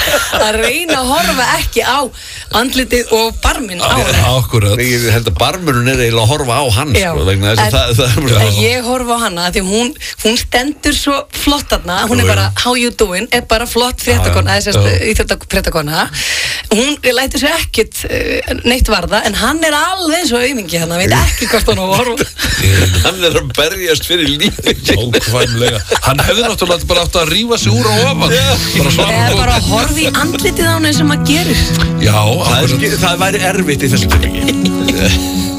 að reyna að horfa ekki á andlitið og barminn á henni. Akkurat. Ég held að barmurinn eiginlega að horfa á hann, sko, vegna þess að en ég horfa á hana því hún stendur svo flott þarna, hún bara how you doing, bara flott fréttakona, íþróttafréttakona. Hún lætur sér ekkert neitt varða, en hann alveg eins og aumingi hann veit ekki hvort hann á að horfa. Hann að berjast fyrir lífi. Ókvæmlega. Hann hefði náttúrulega bara átt að rífa sig úr á ofan. Bara að horfa í andlitið á henni sem maður gerir. Já, það væri erfitt í þessu tilviki.